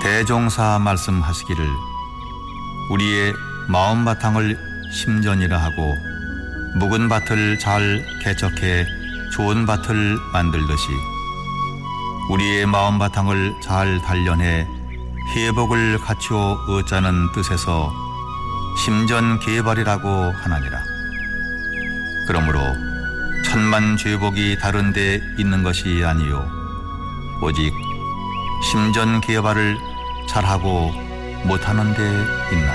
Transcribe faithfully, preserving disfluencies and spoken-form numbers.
대종사 말씀하시기를 우리의 마음 바탕을 심전이라 하고 묵은 밭을 잘 개척해 좋은 밭을 만들듯이 우리의 마음 바탕을 잘 단련해 회복을 갖추어 얻자는 뜻에서 심전 개발이라고 하나니라. 그러므로 천만 죄복이 다른 데 있는 것이 아니요 오직 심전 개발을 잘하고 못하는 데 있나.